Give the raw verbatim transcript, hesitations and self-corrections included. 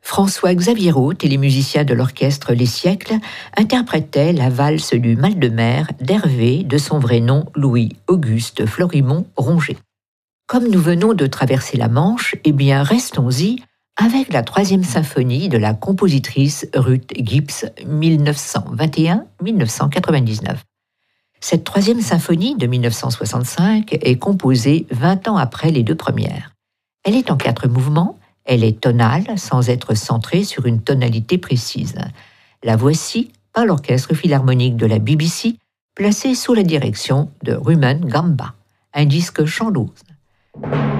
François-Xavier Roth et les musiciens de l'orchestre Les Siècles interprétaient la valse du Mal de Mer d'Hervé, de son vrai nom Louis-Auguste Florimond Ronget. Comme nous venons de traverser la Manche, eh bien restons-y avec la troisième symphonie de la compositrice Ruth Gibbs, mille neuf cent vingt et un à mille neuf cent quatre-vingt-dix-neuf. Cette troisième symphonie de mille neuf cent soixante-cinq est composée vingt ans après les deux premières. Elle est en quatre mouvements, elle est tonale sans être centrée sur une tonalité précise. La voici par l'Orchestre Philharmonique de la B B C, placé sous la direction de Rumon Gamba, un disque Chandos.